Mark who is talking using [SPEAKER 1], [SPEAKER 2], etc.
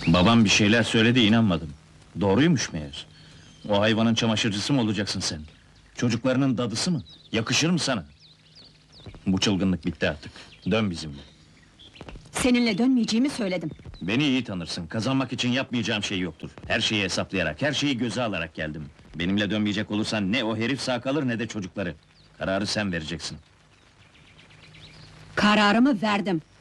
[SPEAKER 1] Babam bir şeyler söyledi, inanmadım. Doğruymuş meğer. O hayvanın çamaşırcısı mı olacaksın sen? Çocuklarının dadısı mı? Yakışır mı sana? Bu çılgınlık bitti artık. Dön bizimle.
[SPEAKER 2] Seninle dönmeyeceğimi söyledim.
[SPEAKER 1] Beni iyi tanırsın. Kazanmak için yapmayacağım şey yoktur. Her şeyi hesaplayarak, her şeyi göze alarak geldim. Benimle dönmeyecek olursan ne o herif sağ kalır ne de çocukları. Kararı sen vereceksin.
[SPEAKER 2] Kararımı verdim.